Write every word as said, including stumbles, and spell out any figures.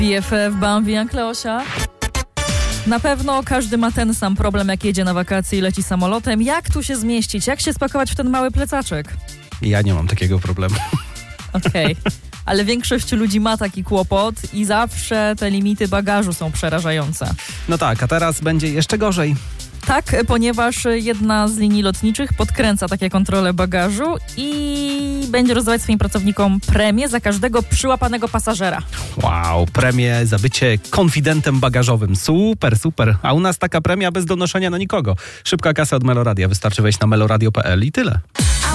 B F F, Bambi, Ankleosia. Na pewno każdy ma ten sam problem, jak jedzie na wakacje i leci samolotem. Jak tu się zmieścić? Jak się spakować w ten mały plecaczek? Ja nie mam takiego problemu. Okej, okay. Ale większość ludzi ma taki kłopot i zawsze te limity bagażu są przerażające. No tak, a teraz będzie jeszcze gorzej. Tak, ponieważ jedna z linii lotniczych podkręca takie kontrole bagażu i będzie rozdawać swoim pracownikom premię za każdego przyłapanego pasażera. Wow, premię za bycie konfidentem bagażowym. Super, super. A u nas taka premia bez donoszenia na nikogo. Szybka kasa od Meloradia. Wystarczy wejść na meloradio kropka p l i tyle.